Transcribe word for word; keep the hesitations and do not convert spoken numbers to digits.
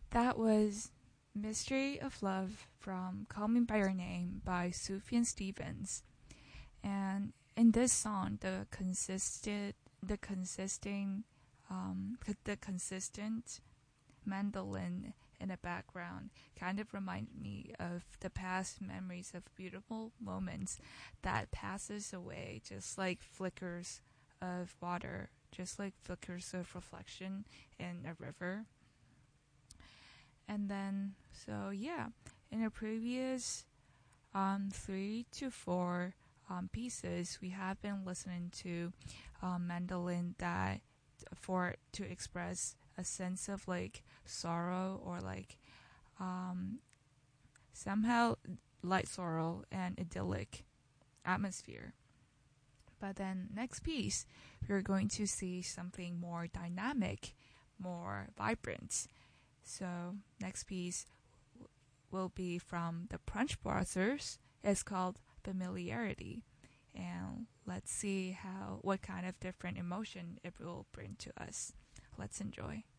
That was Mystery of Love from Call Me By Your Name by Sufjan Stevens. And in this song, the consistent, the consisting, um, the consistent mandolin in the background kind of reminded me of the past memories of beautiful moments that passes away, just like flickers of water, just like flickers of reflection in a river. And then, so yeah, in the previous um, three to four um, pieces, we have been listening to um, mandolin that for to express a sense of like sorrow or like um, somehow light sorrow and idyllic atmosphere. But then next piece, we're going to see something more dynamic, more vibrant. So next piece w- will be from the Punch Brothers. It's called Familiarity. And let's see how what kind of different emotion it will bring to us. Let's enjoy.